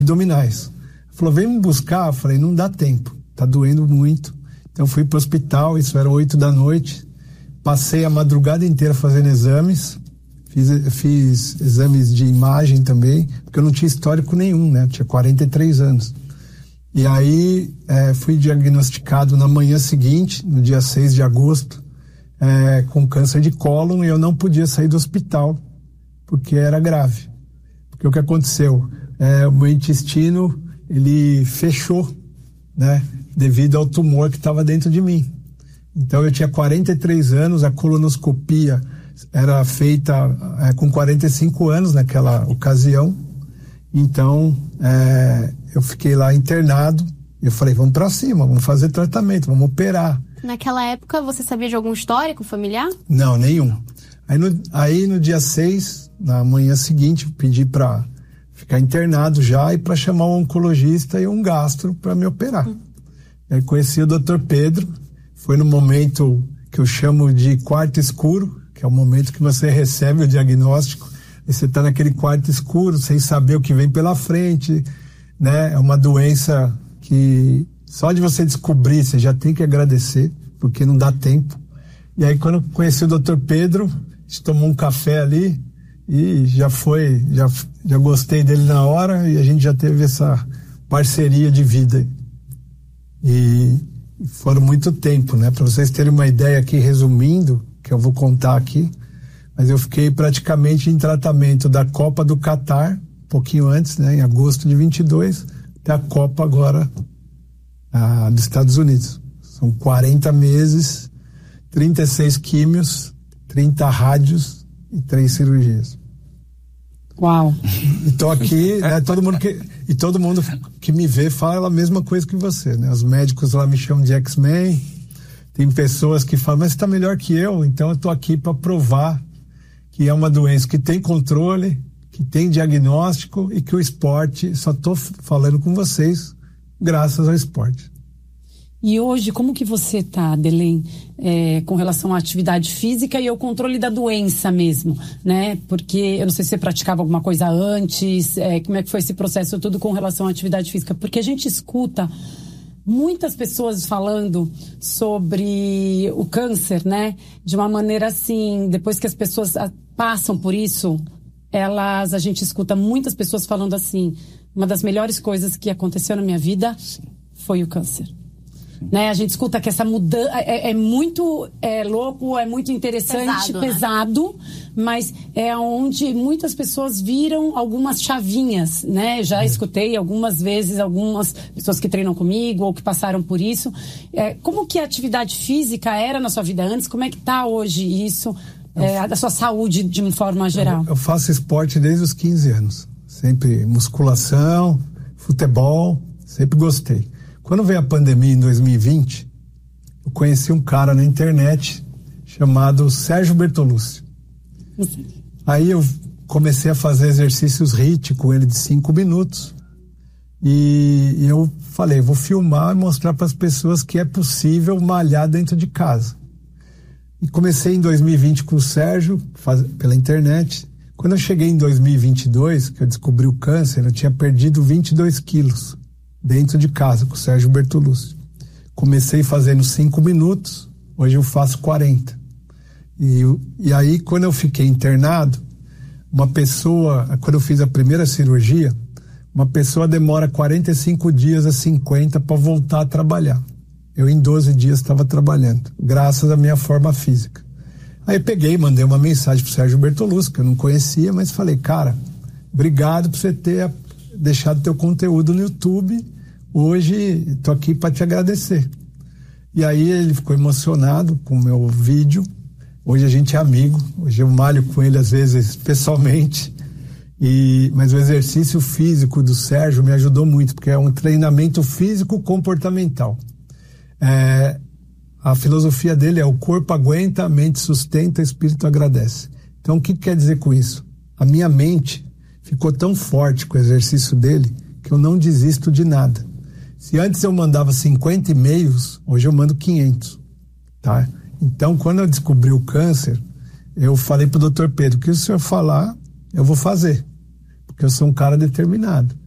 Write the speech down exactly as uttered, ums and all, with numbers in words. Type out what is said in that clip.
abdominais. Falou, vem me buscar. Eu falei, não dá tempo, tá doendo muito. Então fui pro hospital, isso era oito da noite. Passei a madrugada inteira fazendo exames. Fiz, fiz exames de imagem também, porque eu não tinha histórico nenhum, né? Eu tinha quarenta e três anos. E aí é, fui diagnosticado na manhã seguinte, no dia seis de agosto, é, com câncer de cólon, e eu não podia sair do hospital, porque era grave. Porque o que aconteceu? É, o meu intestino, ele fechou, né? Devido ao tumor que estava dentro de mim. Então eu tinha quarenta e três anos, a colonoscopia era feita é, com quarenta e cinco anos naquela ocasião. Então é, eu fiquei lá internado. Eu falei, vamos pra cima, vamos fazer tratamento, vamos operar. Naquela época você sabia de algum histórico familiar? Não, nenhum. Aí no, aí no dia seis, na manhã seguinte, eu pedi pra ficar internado já e pra chamar um oncologista e um gastro pra me operar. Hum. Aí conheci o doutor Pedro. Foi no momento que eu chamo de quarto escuro, que é o momento que você recebe o diagnóstico, e você está naquele quarto escuro, sem saber o que vem pela frente, né? É uma doença que só de você descobrir, você já tem que agradecer, porque não dá tempo. E aí quando eu conheci o doutor Pedro, a gente tomou um café ali, e já foi, já, já gostei dele na hora, e a gente já teve essa parceria de vida. E foram muito tempo, né? Para vocês terem uma ideia aqui, resumindo, que eu vou contar aqui, mas eu fiquei praticamente em tratamento da Copa do Catar, um pouquinho antes, né? Em agosto de vinte e dois, até a Copa agora a, dos Estados Unidos. São quarenta meses, trinta e seis químios, trinta rádios e três cirurgias. Uau! E tô aqui, né, todo mundo que, e todo mundo que me vê fala a mesma coisa que você, né? Os médicos lá me chamam de X-Men, tem pessoas que falam, mas você tá melhor que eu, então eu tô aqui para provar que é uma doença que tem controle, que tem diagnóstico e que o esporte, só tô falando com vocês graças ao esporte. E hoje, como que você tá, Adelém, é, com relação à atividade física e ao controle da doença mesmo, né? Porque eu não sei se você praticava alguma coisa antes, é, como é que foi esse processo tudo com relação à atividade física? Porque a gente escuta muitas pessoas falando sobre o câncer, né? De uma maneira assim, depois que as pessoas passam por isso, elas, a gente escuta muitas pessoas falando assim, uma das melhores coisas que aconteceu na minha vida foi o câncer. Né? A gente escuta que essa mudança é, é muito é louco, é muito interessante, pesado, pesado né? Mas é onde muitas pessoas viram algumas chavinhas, né? Já escutei algumas vezes algumas pessoas que treinam comigo ou que passaram por isso. É, como que a atividade física era na sua vida antes? Como é que tá hoje isso? É, a sua saúde de uma forma geral? Eu, eu faço esporte desde os quinze anos. Sempre musculação, futebol, sempre gostei. Quando veio a pandemia em dois mil e vinte, eu conheci um cara na internet chamado Sérgio Bertolucci. Uhum. Aí eu comecei a fazer exercícios H I I T com ele de cinco minutos. E, e eu falei, vou filmar e mostrar para as pessoas que é possível malhar dentro de casa. E comecei em dois mil e vinte com o Sérgio, faz, pela internet. Quando eu cheguei em dois mil e vinte e dois, que eu descobri o câncer, eu tinha perdido vinte e dois quilos. Dentro de casa, com o Sérgio Bertolucci. Comecei fazendo cinco minutos, hoje eu faço quarenta. E, e aí, quando eu fiquei internado, uma pessoa, quando eu fiz a primeira cirurgia, uma pessoa demora quarenta e cinco dias a cinquenta para voltar a trabalhar. Eu, em doze dias, estava trabalhando, graças à minha forma física. Aí peguei, mandei uma mensagem pro Sérgio Bertolucci, que eu não conhecia, mas falei, cara, obrigado por você ter deixado teu conteúdo no YouTube. Hoje tô aqui para te agradecer. E aí ele ficou emocionado com o meu vídeo. Hoje a gente é amigo, hoje eu malho com ele às vezes pessoalmente. E, mas o exercício físico do Sérgio me ajudou muito, porque é um treinamento físico comportamental. É, a filosofia dele é o corpo aguenta, a mente sustenta, o espírito agradece. Então o que quer dizer com isso? A minha mente ficou tão forte com o exercício dele que eu não desisto de nada. Se antes eu mandava cinquenta e-mails, hoje eu mando quinhentos, tá? Então, quando eu descobri o câncer, eu falei pro doutor Pedro, o que o senhor falar, eu vou fazer, porque eu sou um cara determinado.